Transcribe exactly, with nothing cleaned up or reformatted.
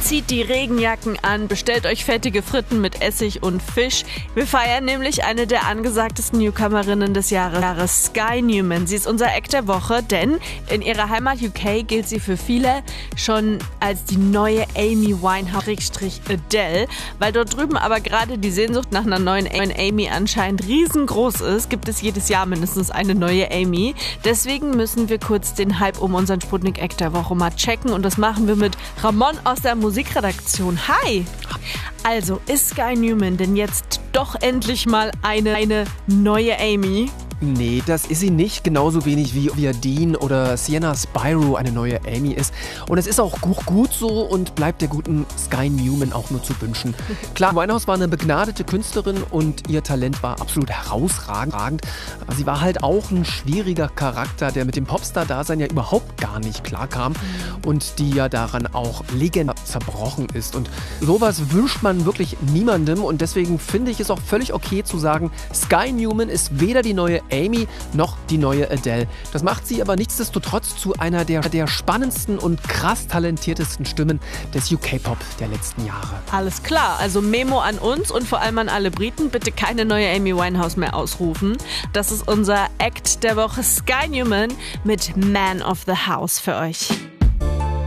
Zieht die Regenjacken an, bestellt euch fettige Fritten mit Essig und Fisch. Wir feiern nämlich eine der angesagtesten Newcomerinnen des Jahres, Sky Newman. Sie ist unser Act der Woche, denn in ihrer Heimat U K gilt sie für viele schon als die neue Amy Winehouse-Adele. Weil dort drüben aber gerade die Sehnsucht nach einer neuen Amy anscheinend riesengroß ist, gibt es jedes Jahr mindestens eine neue Amy. Deswegen müssen wir kurz den Hype um unseren Sputnik-Act der Woche mal checken und das machen wir mit Ramon aus der Musikredaktion. Hi! Also, ist Sky Newman denn jetzt doch endlich mal eine, eine neue Amy? Nee, das ist sie nicht. Genauso wenig wie Olivia Dean oder Sienna Spyro eine neue Amy ist. Und es ist auch gut, gut so und bleibt der guten Sky Newman auch nur zu wünschen. Klar, Winehouse war eine begnadete Künstlerin und ihr Talent war absolut herausragend. Aber sie war halt auch ein schwieriger Charakter, der mit dem Popstar-Dasein ja überhaupt gar nicht klarkam und die ja daran auch legendär zerbrochen ist. Und sowas wünscht man wirklich niemandem und deswegen finde ich es auch völlig okay zu sagen, Sky Newman ist weder die neue Amy noch die neue Adele. Das macht sie aber nichtsdestotrotz zu einer der, der spannendsten und krass talentiertesten Stimmen des U K-Pop der letzten Jahre. Alles klar, also Memo an uns und vor allem an alle Briten, bitte keine neue Amy Winehouse mehr ausrufen. Das ist unser Act der Woche, Sky Newman mit Man of the House für euch.